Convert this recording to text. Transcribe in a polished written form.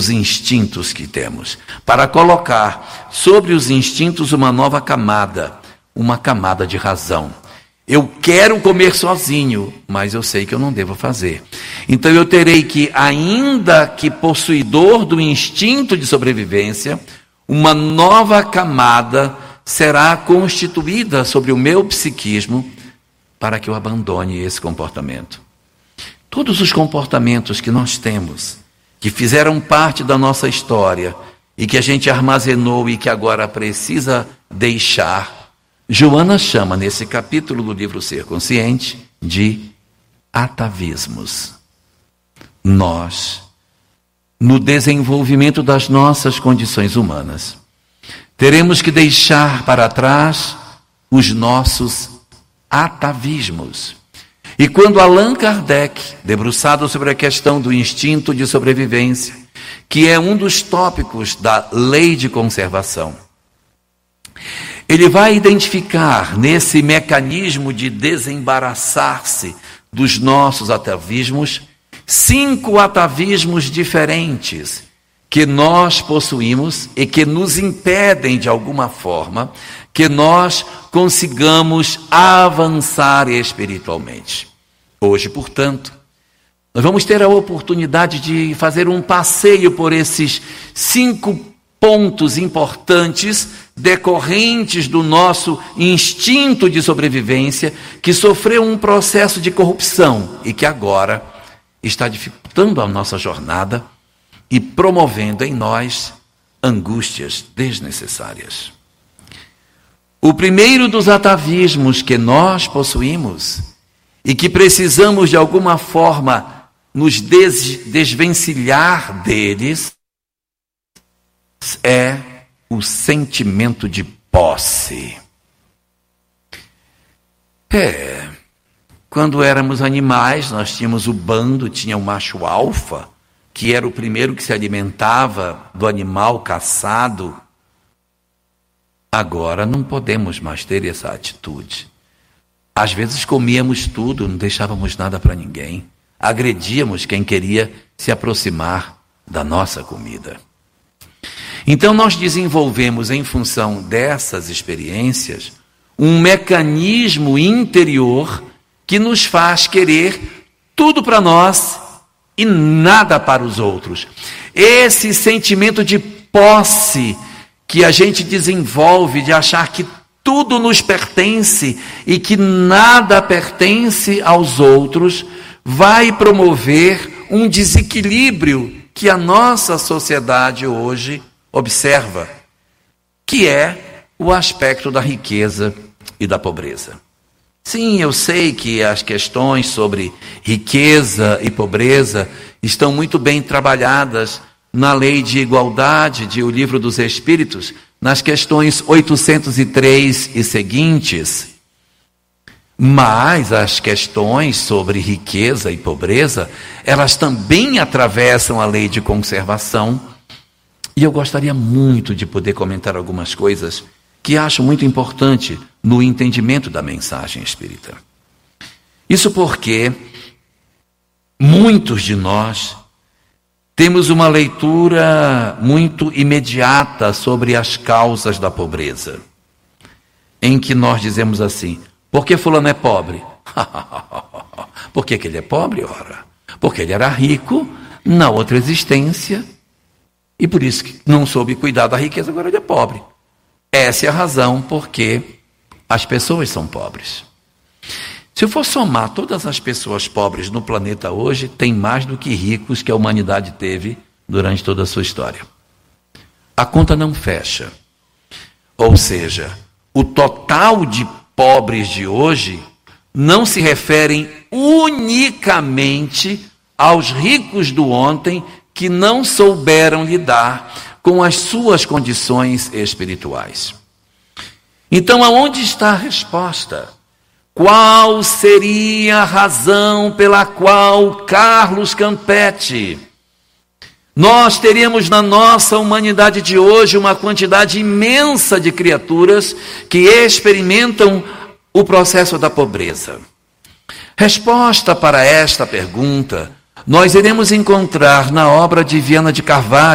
instintos que temos, para colocar sobre os instintos uma nova camada, uma camada de razão. Eu quero comer sozinho, mas eu sei que eu não devo fazer. Então eu terei que, ainda que possuidor do instinto de sobrevivência, uma nova camada será constituída sobre o meu psiquismo para que eu abandone esse comportamento. Todos os comportamentos que nós temos, que fizeram parte da nossa história e que a gente armazenou e que agora precisa deixar, Joana chama nesse capítulo do livro Ser Consciente de atavismos. Nós, no desenvolvimento das nossas condições humanas, teremos que deixar para trás os nossos atavismos. E quando Allan Kardec, debruçado sobre a questão do instinto de sobrevivência, que é um dos tópicos da lei de conservação, ele vai identificar nesse mecanismo de desembaraçar-se dos nossos atavismos, 5 atavismos diferentes que nós possuímos e que nos impedem de alguma forma que nós consigamos avançar espiritualmente. Hoje, portanto, nós vamos ter a oportunidade de fazer um passeio por esses 5 pontos importantes decorrentes do nosso instinto de sobrevivência, que sofreu um processo de corrupção e que agora está dificultando a nossa jornada e promovendo em nós angústias desnecessárias. O primeiro dos atavismos que nós possuímos e que precisamos de alguma forma nos desvencilhar deles é o sentimento de posse. Quando éramos animais, nós tínhamos o bando, tinha o macho alfa, que era o primeiro que se alimentava do animal caçado. Agora não podemos mais ter essa atitude. Às vezes comíamos tudo, não deixávamos nada para ninguém. Agredíamos quem queria se aproximar da nossa comida. Então nós desenvolvemos, em função dessas experiências, um mecanismo interior que nos faz querer tudo para nós e nada para os outros. Esse sentimento de posse que a gente desenvolve, de achar que tudo nos pertence e que nada pertence aos outros, vai promover um desequilíbrio que a nossa sociedade hoje observa, que é o aspecto da riqueza e da pobreza. Sim, eu sei que as questões sobre riqueza e pobreza estão muito bem trabalhadas na Lei de Igualdade de O Livro dos Espíritos, nas questões 803 e seguintes. Mas as questões sobre riqueza e pobreza, elas também atravessam a Lei de Conservação. E eu gostaria muito de poder comentar algumas coisas que acho muito importante no entendimento da mensagem espírita. Isso porque muitos de nós temos uma leitura muito imediata sobre as causas da pobreza, em que nós dizemos assim: por que fulano é pobre? Por que ele é pobre? Ora, porque ele era rico na outra existência e por isso que não soube cuidar da riqueza, agora ele é pobre. Essa é a razão porque as pessoas são pobres. Se eu for somar todas as pessoas pobres no planeta hoje, tem mais do que ricos que a humanidade teve durante toda a sua história. A conta não fecha. Ou seja, o total de pobres de hoje não se referem unicamente aos ricos do ontem que não souberam lidar com as suas condições espirituais. Então, aonde está a resposta? Qual seria a razão pela qual Carlos Campetti, nós teríamos na nossa humanidade de hoje uma quantidade imensa de criaturas que experimentam o processo da pobreza? Resposta para esta pergunta nós iremos encontrar na obra de Viana de Carvalho,